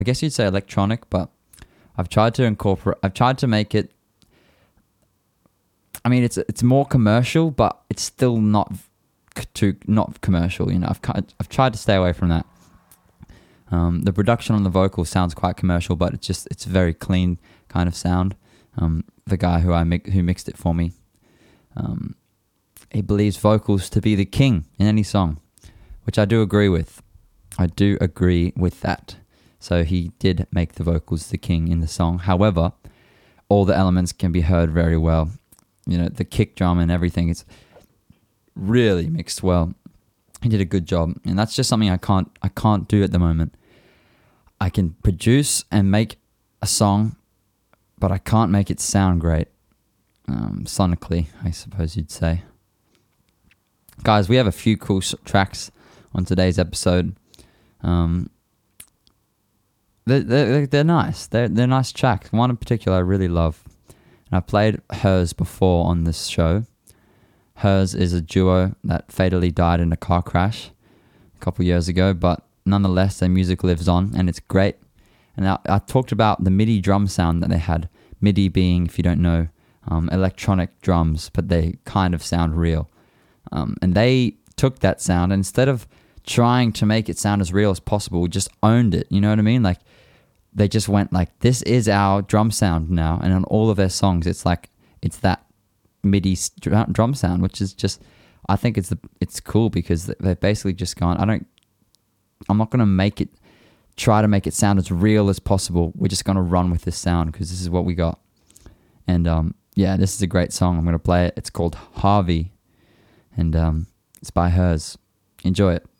I guess you'd say electronic, but I've tried to make it. I mean, it's more commercial, but it's still not commercial. You know, I've tried to stay away from that. The production on the vocals sounds quite commercial, but it's a very clean kind of sound. The guy who mixed it for me, he believes vocals to be the king in any song, which I do agree with. I do agree with that. So he did make the vocals the king in the song. However, all the elements can be heard very well. You know, the kick drum and everything is really mixed well. He did a good job, and that's just something I can't do at the moment. I can produce and make a song, but I can't make it sound great. Sonically, I suppose you'd say. Guys, we have a few cool tracks on today's episode. They're nice. They're nice tracks. One in particular I really love. And I've played Hers before on this show. Hers is a duo that fatally died in a car crash a couple years ago, but nonetheless, their music lives on, and it's great. And I talked about the MIDI drum sound that they had. MIDI being, if you don't know, electronic drums, but they kind of sound real. And they took that sound, and instead of trying to make it sound as real as possible, just owned it. You know what I mean? Like, they just went like, this is our drum sound now. And on all of their songs, it's like, it's that MIDI drum sound, which is just, I think it's cool because they've basically just gone, I'm not going to try to make it sound as real as possible. We're just going to run with this sound because this is what we got. And yeah, this is a great song. I'm going to play it. It's called Harvey, and it's by Hers. Enjoy it.